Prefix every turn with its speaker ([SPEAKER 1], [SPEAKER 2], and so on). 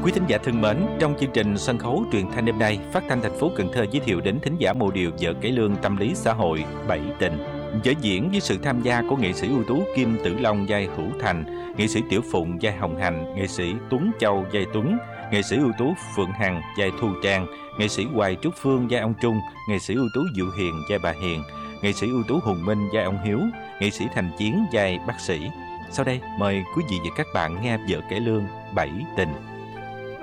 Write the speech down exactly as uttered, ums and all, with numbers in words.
[SPEAKER 1] Quý thính giả thân mến, trong chương trình sân khấu truyền thanh đêm nay, Phát thanh thành phố Cần Thơ giới thiệu đến thính giả mô điều Vợ Cải Lương tâm lý xã hội Bảy Tình. Vở diễn với sự tham gia của nghệ sĩ ưu tú Kim Tử Long vai Hữu Thành, nghệ sĩ Tiểu Phụng vai Hồng Hành, nghệ sĩ Tuấn Châu vai Tuấn, nghệ sĩ ưu tú Phượng Hằng vai Thu Trang, nghệ sĩ Hoài Trúc Phương vai ông Trung, nghệ sĩ ưu tú Diệu Hiền vai bà Hiền, nghệ sĩ ưu tú Hùng Minh vai ông Hiếu, nghệ sĩ Thành Chiến vai bác sĩ. Sau đây mời quý vị và các bạn nghe Vợ Cải Lương Bảy Tình.